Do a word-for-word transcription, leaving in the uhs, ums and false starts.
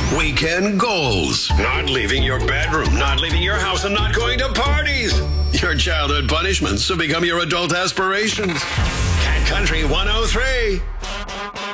Weekend goals. Not leaving your bedroom, not leaving your house, and not going to parties. Your childhood punishments have become your adult aspirations. Cat Country one oh three.